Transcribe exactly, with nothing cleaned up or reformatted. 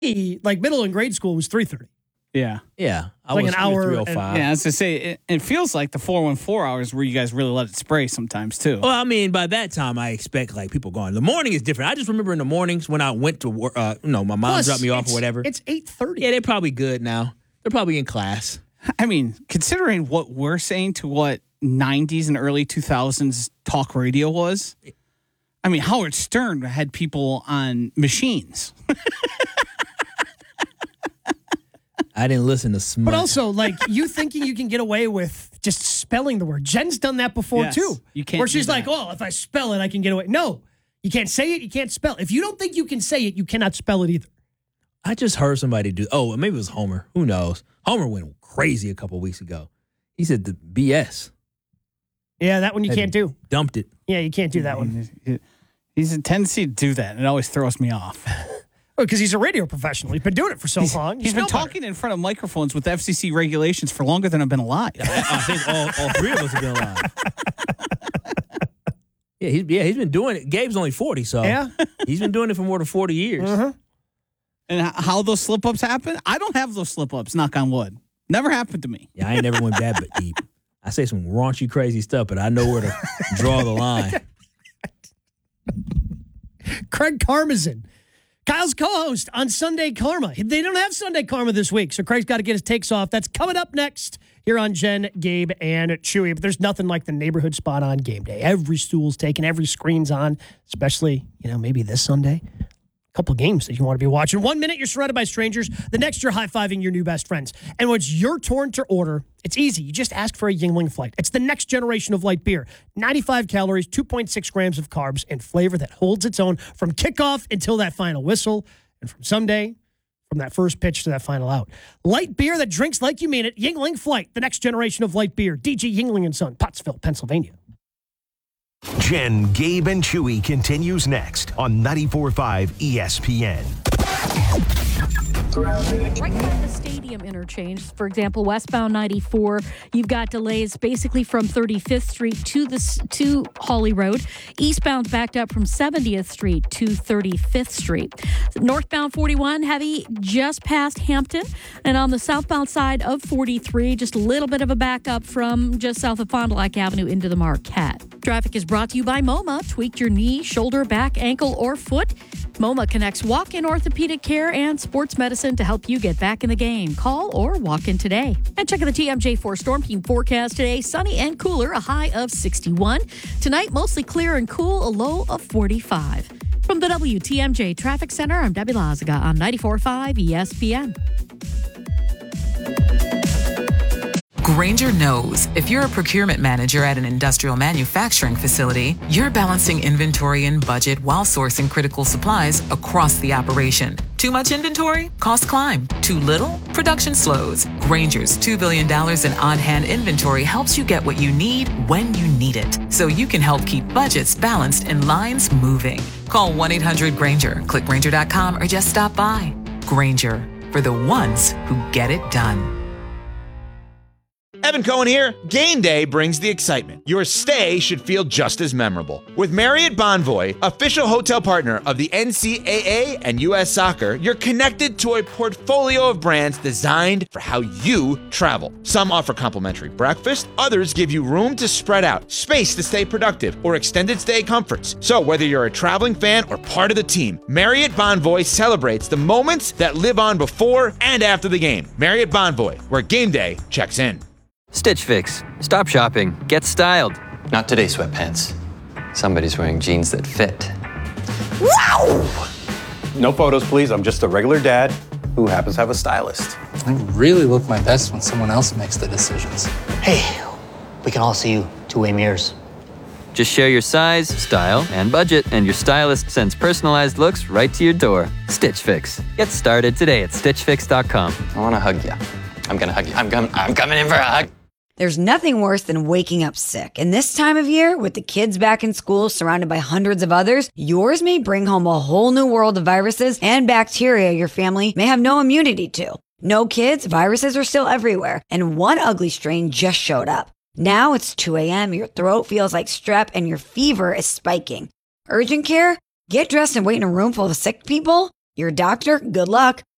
like middle and grade school was three thirty. Yeah. Yeah. I like was an hour three oh five. Yeah, I was going to say, it, it feels like the four one four hours where you guys really let it spray sometimes, too. Well, I mean, by that time, I expect, like, people going. The morning is different. I just remember in the mornings when I went to work, uh, you know, my mom Plus, dropped me off it's- or whatever. It's eight thirty. Yeah, they're probably good now. They're probably in class. I mean, considering what we're saying to what nineties and early two thousands talk radio was, I mean, Howard Stern had people on machines. I didn't listen to Smut. But also, like, you thinking you can get away with just spelling the word. Jen's done that before, Yes, too. you can't Where do she's that. like, oh, if I spell it, I can get away. No, you can't say it, you can't spell it. If you don't think you can say it, you cannot spell it either. I just heard somebody do. Oh, maybe it was Homer. Who knows? Homer went crazy a couple weeks ago. He said the B S. Yeah, that one you Had can't do. Dumped it. Yeah, you can't do that one. He's a tendency to do that, and it always throws me off. Because he's a radio professional. He's been doing it for so He's, long. he's been talking in front of microphones with F C C regulations for longer than I've been alive. I, I think all, all three of us have been alive. yeah, he's, yeah, he's been doing it. Gabe's only forty, so Yeah. he's been doing it for more than forty years. Uh-huh. And h- how those slip-ups happen? I don't have those slip-ups, knock on wood. Never happened to me. Yeah, I ain't never went that deep. I say some raunchy, crazy stuff, but I know where to draw the line. Craig Karmazin, Kyle's co-host on Sunday Karma. They don't have Sunday Karma this week, so Craig's got to get his takes off. That's coming up next here on Jen, Gabe, and Chewy. But there's nothing like the neighborhood spot on game day. Every stool's taken, every screen's on, especially, you know, maybe this Sunday. A couple games that you want to be watching. One minute, you're surrounded by strangers. The next, you're high-fiving your new best friends. And when it's your turn to order, it's easy. You just ask for a Yingling Flight. It's the next generation of light beer. ninety-five calories, two point six grams of carbs, and flavor that holds its own from kickoff until that final whistle. And from someday, from that first pitch to that final out. Light beer that drinks like you mean it. Yingling Flight, the next generation of light beer. D G Yingling and Son, Pottsville, Pennsylvania. Jen, Gabe, and Chewy continues next on ninety-four point five E S P N. Right by the stadium interchange, for example, westbound ninety-four, you've got delays basically from thirty-fifth Street to the to Hawley Road. Eastbound backed up from seventieth Street to thirty-fifth Street. Northbound forty-one, heavy just past Hampton. And on the southbound side of forty-three, just a little bit of a backup from just south of Fond du Lac Avenue into the Marquette. Traffic is brought to you by MoMA. Tweaked your knee, shoulder, back, ankle, or foot? MoMA connects walk-in orthopedic care and sports medicine to help you get back in the game. Call or walk in today. And check out the T M J four Storm Team forecast today. Sunny and cooler, a high of sixty-one. Tonight, mostly clear and cool, a low of forty-five. From the W T M J Traffic Center, I'm Debbie Lazaga on ninety-four point five E S P N. Grainger knows if you're a procurement manager at an industrial manufacturing facility, you're balancing inventory and budget while sourcing critical supplies across the operation. Too much inventory? Costs climb. Too little? Production slows. Grainger's two billion dollars in on-hand inventory helps you get what you need when you need it, so you can help keep budgets balanced and lines moving. Call one eight hundred Grainger, click Grainger dot com, or just stop by. Grainger, for the ones who get it done. Evan Cohen here. Game day brings the excitement. Your stay should feel just as memorable. With Marriott Bonvoy, official hotel partner of the N C double A and U S Soccer, you're connected to a portfolio of brands designed for how you travel. Some offer complimentary breakfast, others give you room to spread out, space to stay productive, or extended stay comforts. So whether you're a traveling fan or part of the team, Marriott Bonvoy celebrates the moments that live on before and after the game. Marriott Bonvoy, where game day checks in. Stitch Fix. Stop shopping. Get styled. Not today, sweatpants. Somebody's wearing jeans that fit. Wow! No photos, please. I'm just a regular dad who happens to have a stylist. I really look my best when someone else makes the decisions. Hey, we can all see you two-way mirrors. Just share your size, style, and budget, and your stylist sends personalized looks right to your door. Stitch Fix. Get started today at stitch fix dot com. I want to hug you. I'm going to hug you. I'm, com- I'm coming in for a hug. There's nothing worse than waking up sick. And this time of year, with the kids back in school surrounded by hundreds of others, yours may bring home a whole new world of viruses and bacteria your family may have no immunity to. No kids, viruses are still everywhere. And one ugly strain just showed up. Now it's two a.m., your throat feels like strep, and your fever is spiking. Urgent care? Get dressed and wait in a room full of sick people? Your doctor? Good luck.